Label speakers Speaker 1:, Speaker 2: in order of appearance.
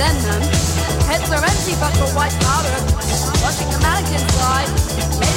Speaker 1: send them. Heads are empty but for white powder. Watching the mannequins slide.